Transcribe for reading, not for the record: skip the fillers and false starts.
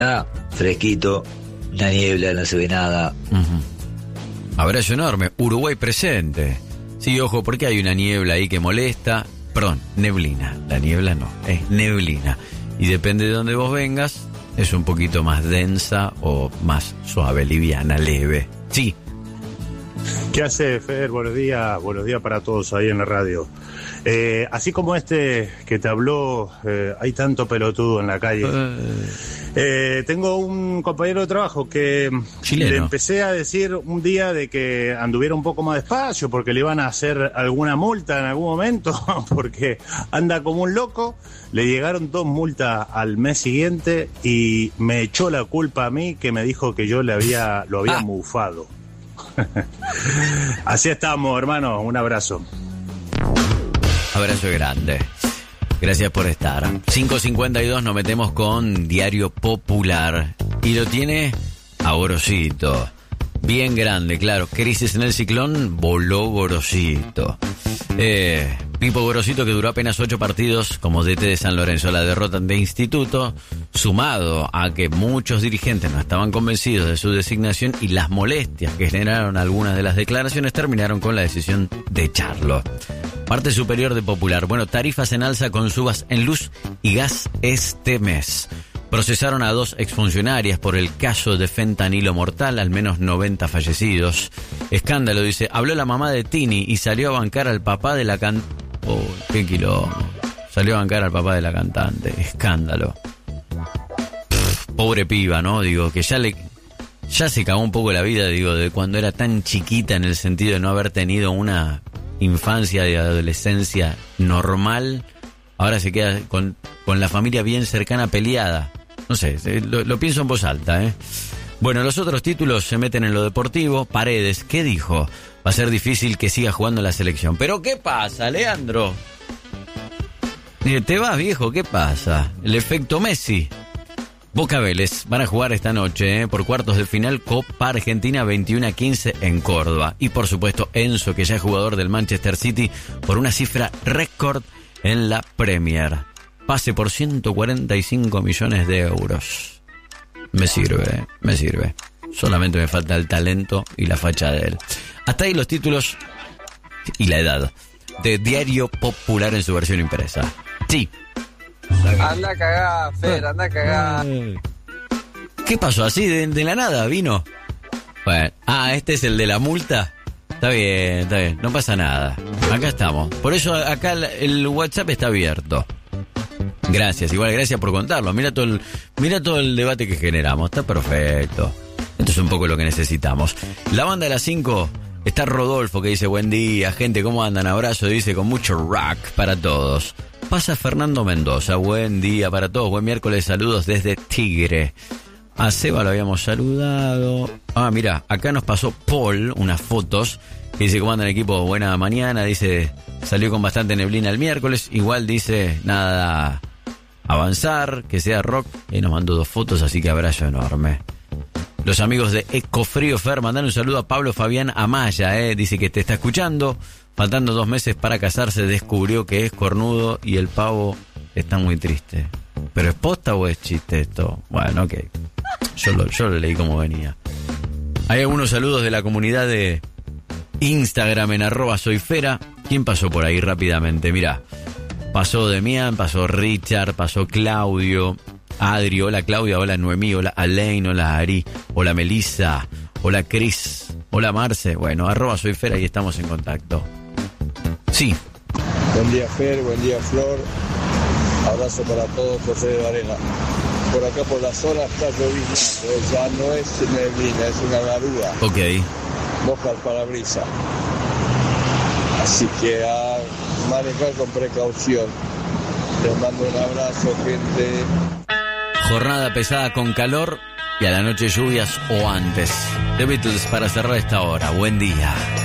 fresquito, una niebla, no se ve nada. Abrazo enorme. Uruguay presente. Sí, ojo, porque hay una niebla ahí que molesta. Perdón, neblina. La niebla no, es neblina. Y depende de dónde vos vengas, es un poquito más densa o más suave, liviana, leve. Sí. ¿Qué hace, Fer? Buenos días para todos ahí en la radio. Así como este que te habló, hay tanto pelotudo en la calle. Tengo un compañero de trabajo que chileno. Le empecé a decir un día de que anduviera un poco más despacio porque le iban a hacer alguna multa en algún momento porque anda como un loco. Le llegaron 2 multas al mes siguiente y me echó la culpa a mí, que me dijo que yo lo había mufado. Así estamos, hermano. Un abrazo. Abrazo grande. Gracias por estar. 5:52 nos metemos con Diario Popular. Y lo tiene a Gorosito. Bien grande, claro. Crisis en el ciclón, voló Gorosito. Pipo Gorosito, que duró apenas 8 partidos como DT de San Lorenzo. La derrota de Instituto, sumado a que muchos dirigentes no estaban convencidos de su designación y las molestias que generaron algunas de las declaraciones, terminaron con la decisión de echarlo. Parte superior de Popular. Bueno, tarifas en alza con subas en luz y gas este mes. Procesaron a 2 exfuncionarias por el caso de fentanilo mortal, al menos 90 fallecidos. Escándalo, dice, habló la mamá de Tini y salió a bancar al papá de la cantante. Oh, qué quilombo. Salió a bancar al papá de la cantante. Escándalo. Pobre piba, ¿no? Digo, que ya se cagó un poco la vida, digo, de cuando era tan chiquita, en el sentido de no haber tenido una infancia y adolescencia normal. Ahora se queda con la familia bien cercana, peleada. No sé, lo pienso en voz alta, ¿eh? Bueno, los otros títulos se meten en lo deportivo. Paredes, ¿qué dijo? Va a ser difícil que siga jugando en la selección. ¿Pero qué pasa, Leandro? Te vas, viejo, ¿qué pasa? El efecto Messi. Boca Vélez van a jugar esta noche, por cuartos de final Copa Argentina 21-15 en Córdoba. Y por supuesto Enzo, que ya es jugador del Manchester City, por una cifra récord en la Premier. Pase por 145 millones de euros. Me sirve. Solamente me falta el talento y la facha de él. Hasta ahí los títulos y la edad de Diario Popular en su versión impresa. Sí. Anda cagada, Fer, anda cagada. ¿Qué pasó? ¿Así de la nada vino? Bueno, este es el de la multa. Está bien, no pasa nada. Acá estamos. Por eso acá el WhatsApp está abierto. Gracias por contarlo. Mira todo el debate que generamos. Está perfecto. Esto es un poco lo que necesitamos. La banda de las 5 está Rodolfo, que dice buen día, gente, ¿cómo andan? Abrazo, dice, con mucho rock para todos. Pasa Fernando Mendoza, buen día para todos, buen miércoles, saludos desde Tigre. A Seba lo habíamos saludado. Mira, acá nos pasó Paul unas fotos que dice, ¿cómo andan equipo? Buena mañana, dice, salió con bastante neblina el miércoles, igual dice, nada, avanzar, que sea rock, y nos mandó 2 fotos, así que abrazo enorme. Los amigos de Ecofrío Fer mandan un saludo a Pablo Fabián Amaya, dice que te está escuchando. Faltando 2 meses para casarse, descubrió que es cornudo y el pavo está muy triste. ¿Pero es posta o es chiste esto? Bueno, ok. Yo lo leí como venía. Hay algunos saludos de la comunidad de Instagram en @soyfera. ¿Quién pasó por ahí rápidamente? Mirá, pasó Demián, pasó Richard, pasó Claudio, Adri, hola Claudia, hola Noemí, hola Alain, hola Ari, hola Melissa, hola Cris, hola Marce. Bueno, @soyfera y estamos en contacto. Sí. Buen día Fer, buen día Flor. Abrazo para todos, José de Varela. Por acá por la zona está lloviendo, ya no es neblina, es una garúa. Ok. Moja el parabrisas. Así que a manejar con precaución. Les mando un abrazo, gente. Jornada pesada con calor y a la noche lluvias o antes. The Beatles para cerrar esta hora. Buen día.